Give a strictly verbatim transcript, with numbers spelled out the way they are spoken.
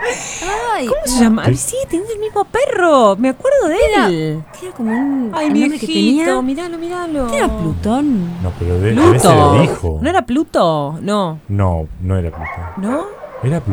Ay, ¿Cómo se llama? Ay, sí, tenés el mismo perro. Me acuerdo de Era- él. era como un Ay, el mi nombre que tenía. hijito, miralo, miralo. ¿Qué era Plutón? No, pero de, debe ser Pluto. el hijo. ¿No era Pluto? No. No, no era Pluto. ¿No? Era Pluto.